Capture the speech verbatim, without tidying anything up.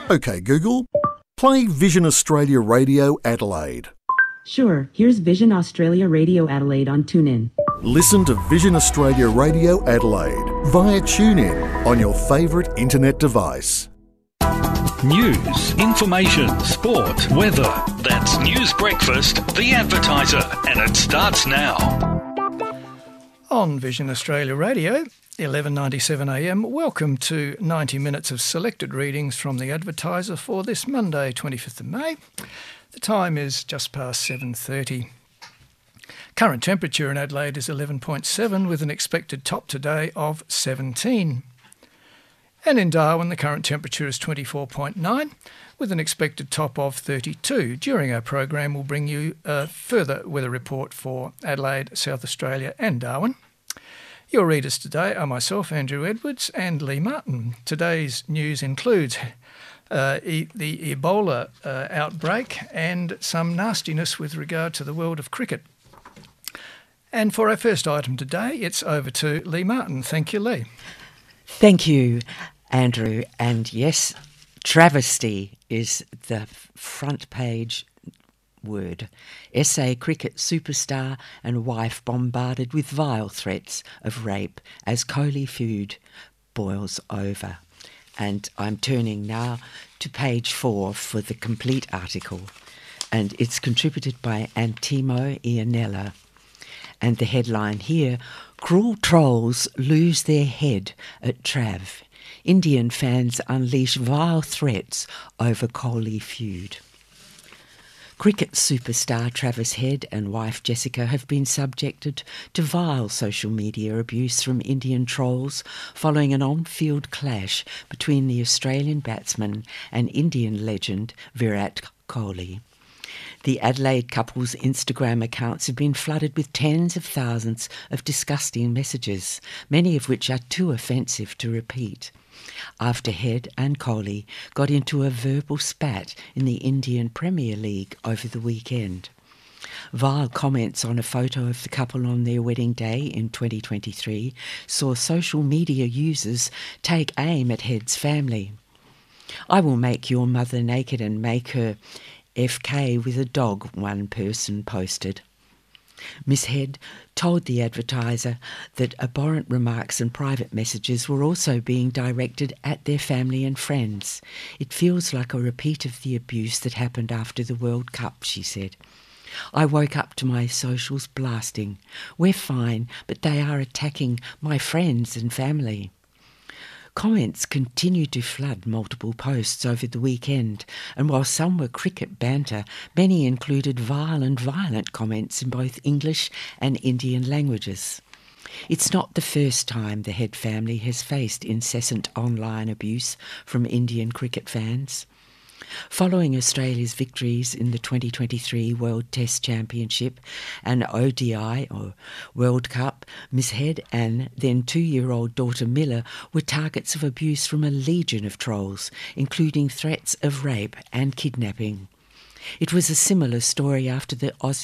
OK Google, play Vision Australia Radio Adelaide. Sure, here's Vision Australia Radio Adelaide on TuneIn. Listen to Vision Australia Radio Adelaide via TuneIn on your favourite internet device. News, information, sport, weather. That's News Breakfast, The Advertiser, and it starts now. On Vision Australia Radio, eleven ninety-seven a m, welcome to ninety minutes of selected readings from The Advertiser for this Monday, twenty-fifth of May. The time is just past seven thirty. Current temperature in Adelaide is eleven point seven with an expected top today of seventeen. And in Darwin, the current temperature is twenty-four point nine with an expected top of thirty-two. During our program, we'll bring you a further weather report for Adelaide, South Australia and Darwin. Your readers today are myself, Andrew Edwards, and Lee Martin. Today's news includes uh, e- the Ebola uh, outbreak and some nastiness with regard to the world of cricket. And for our first item today, it's over to Lee Martin. Thank you, Lee. Thank you, Andrew. And yes, travesty is the front page word. S A cricket superstar and wife bombarded with vile threats of rape as Kohli feud boils over. And I'm turning now to page four for the complete article. And it's contributed by Antimo Ianella. And the headline here, Cruel Trolls Lose Their Head at Trav. Indian fans unleash vile threats over Kohli feud. Cricket superstar Travis Head and wife Jessica have been subjected to vile social media abuse from Indian trolls following an on-field clash between the Australian batsman and Indian legend Virat Kohli. The Adelaide couple's Instagram accounts have been flooded with tens of thousands of disgusting messages, many of which are too offensive to repeat, after Head and Kohli got into a verbal spat in the Indian Premier League over the weekend. Vile comments on a photo of the couple on their wedding day in twenty twenty-three saw social media users take aim at Head's family. "I will make your mother naked and make her F K with a dog," one person posted. Miss Head told The Advertiser that abhorrent remarks and private messages were also being directed at their family and friends. "It feels like a repeat of the abuse that happened after the World Cup," she said. "I woke up to my socials blasting. We're fine, but they are attacking my friends and family." Comments continued to flood multiple posts over the weekend, and while some were cricket banter, many included vile and violent comments in both English and Indian languages. It's not the first time the Head family has faced incessant online abuse from Indian cricket fans. Following Australia's victories in the twenty twenty-three World Test Championship and O D I or World Cup, Miss Head and then two-year-old daughter Miller were targets of abuse from a legion of trolls, including threats of rape and kidnapping. It was a similar story after the Aussie